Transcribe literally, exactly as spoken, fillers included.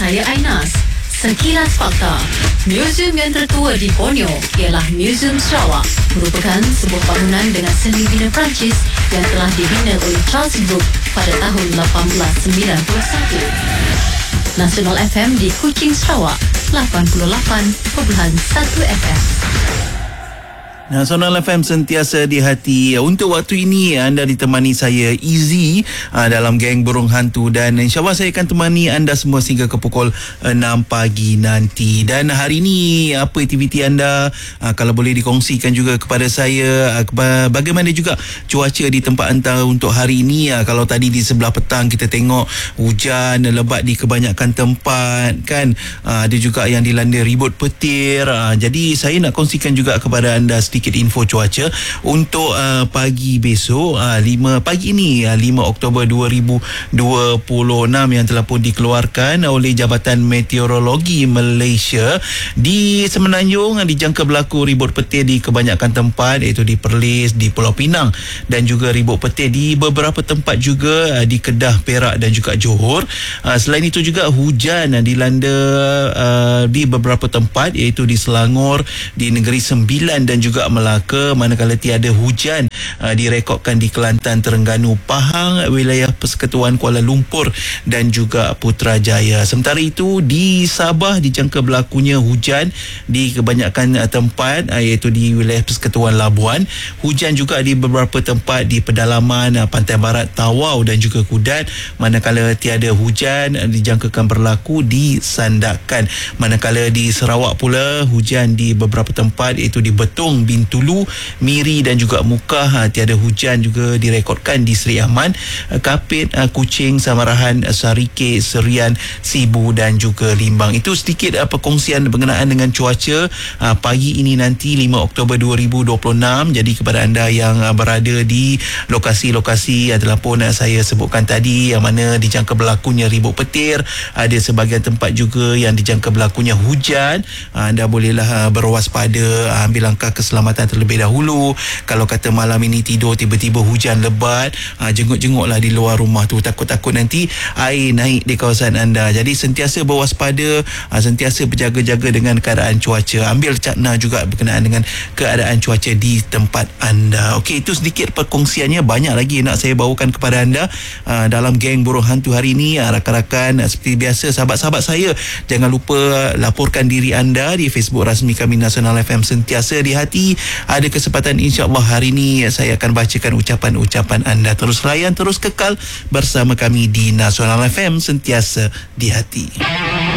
saya Ainas. Sekilas fakta. Museum yang tertua di Borneo ialah Museum Sarawak, merupakan sebuah bangunan dengan seni bina Perancis yang telah dibina oleh Charles Brooke pada tahun lapan belas sembilan puluh satu. Nasional F M di Kuching, Sarawak, lapan puluh lapan perpuluhan satu F M. Nasional F M sentiasa di hati. Untuk waktu ini anda ditemani saya Easy uh, dalam geng Burung Hantu, dan insyaAllah saya akan temani anda semua sehingga ke pukul enam pagi nanti. Dan hari ini apa aktiviti anda? Uh, kalau boleh dikongsikan juga kepada saya, uh, bagaimana juga cuaca di tempat anda untuk hari ini. Uh, kalau tadi di sebelah petang kita tengok hujan lebat di kebanyakan tempat kan, uh, ada juga yang dilanda ribut petir. Uh, jadi saya nak kongsikan juga kepada anda sedikit info cuaca untuk uh, pagi besok, uh, lima pagi ini, uh, lima Oktober dua ribu dua puluh enam yang telah pun dikeluarkan oleh Jabatan Meteorologi Malaysia. Di Semenanjung uh, dijangka berlaku ribut petir di kebanyakan tempat, iaitu di Perlis, di Pulau Pinang, dan juga ribut petir di beberapa tempat juga uh, di Kedah, Perak dan juga Johor. Uh, selain itu juga hujan uh, dilanda uh, di beberapa tempat, iaitu di Selangor, di Negeri Sembilan dan juga Melaka, manakala tiada hujan uh, direkodkan di Kelantan, Terengganu, Pahang, wilayah Persekutuan Kuala Lumpur dan juga Putrajaya. Sementara itu di Sabah dijangka berlakunya hujan di kebanyakan uh, tempat, uh, iaitu di wilayah Persekutuan Labuan. Hujan juga di beberapa tempat di pedalaman uh, Pantai Barat, Tawau dan juga Kudat, manakala tiada hujan uh, dijangkakan berlaku di Sandakan. Manakala di Sarawak pula hujan di beberapa tempat, iaitu di Betong, Bintulu, Miri dan juga Mukah, ha, tiada hujan juga direkodkan di Seri Aman, Kapit, ha, Kuching, Samarahan, Sarike, Serian, Sibu dan juga Limbang. Itu sedikit ha, perkongsian berkenaan dengan cuaca ha, pagi ini nanti lima Oktober dua ribu dua puluh enam. Jadi kepada anda yang ha, berada di lokasi-lokasi yang telah pun ha, saya sebutkan tadi, yang mana dijangka berlakunya ribut petir, ada sebahagian tempat juga yang dijangka berlakunya hujan, ha, anda bolehlah ha, berwaspada, ha, ambil langkah keselamatan terlebih dahulu. Kalau kata malam ini tidur tiba-tiba hujan lebat, ha, jenguk-jenguklah di luar rumah tu, takut-takut nanti air naik di kawasan anda. Jadi sentiasa berwaspada, ha, sentiasa berjaga-jaga dengan keadaan cuaca. Ambil cakna juga berkenaan dengan keadaan cuaca di tempat anda. Okey, itu sedikit perkongsiannya. Banyak lagi nak saya bawakan kepada anda ha, dalam geng Burung Hantu hari ini. Ha, rakan-rakan, ha, seperti biasa, sahabat-sahabat saya, jangan lupa laporkan diri anda di Facebook rasmi kami Nasional F M sentiasa di hati. Ada kesempatan insya-Allah hari ini saya akan bacakan ucapan-ucapan anda. Terus layan, terus kekal bersama kami di Nasional F M sentiasa di hati.